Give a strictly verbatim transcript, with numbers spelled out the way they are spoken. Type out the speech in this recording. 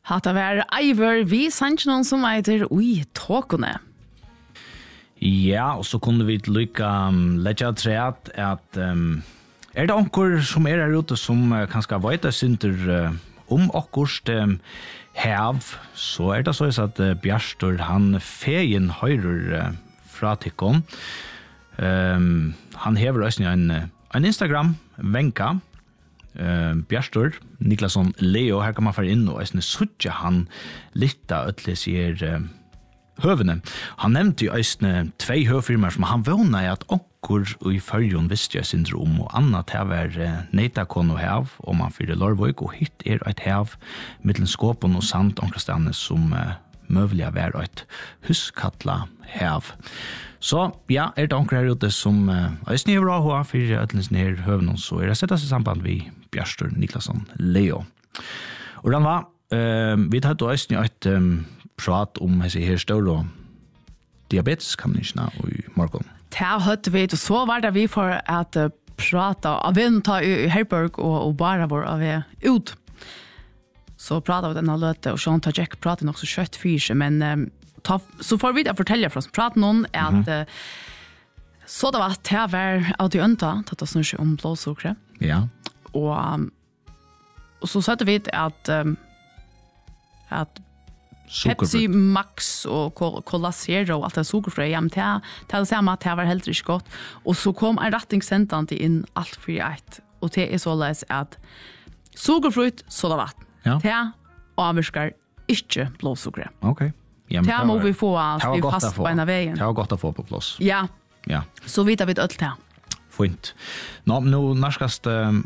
Hatta var Iver, vi sanns någon som heter Ui Tåkone. Ja, og så kunne vi lykka um, letja treat at um, er det onkur som er her ute som uh, kanskje vet synder uh, om okkurst um, hev, så er det så at uh, Bjarstor han feien høyrer uh, fra tikkon. Um, han hever også en, en Instagram, Venka, Uh, Bjarstor, Niklasson Leo, her kan man fara inn og eisne suttja han litta ötli sier uh, høvene. Han nevnte jo eisne tvei høvfirmer som han våna i at onkur i fyrjon visste jeg syndrom og annat her var uh, Neitakon og hev, og man fyrir Lorvøk, og hitt er eit hev mittlen Skåpon og Sant omkrastane som uh, møvliga var eit huskatla hev. Så ja, er det onkur her ute som uh, eisne hever ahua fyrir ötlens nir høvene, så er det sett oss i samband vi Bjarstor Niklasson Leo. Og den var, uh, vi tatt også et um, prat om hese her større diabetes kamnisjene i morgen. Det hørte vi, og så var det vi for at uh, prata av vi ta i Herberg og, og bare vår av vi ut. Så pratet vi denne løte, og Sean Tajek pratet nok så kjøtt fyrt, men um, ta, så får vi da fortelle fra oss, praten noen er at mm-hmm. uh, så det var at det var av de ønta, tatt oss nødvendig om blåsukre. Ja. Og, um, og så søtte vi at, um, at Pepsi Max og Cola Zero og alt det sukkerfri, ja, men det er det samme at det var helt ikke godt. Og så kom en rettingssentante inn alt for ett, og det er så løs at sukkerfritt, så det vatten. Ja. Det avvirker ikke blåsukkeret. Ok. Ja, det må vi få at vi fast på en av veien. Det var godt å få på plass. Ja. Ja. Så vidt vi alt det. Fint. Nå, nå narskast uh,